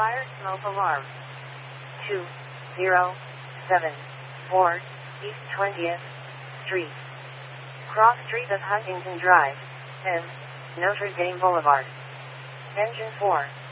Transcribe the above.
Fire smoke alarm. 2074 East 20th Street. Cross Street of Huntington Drive, M. Notre Dame Boulevard. Engine 4.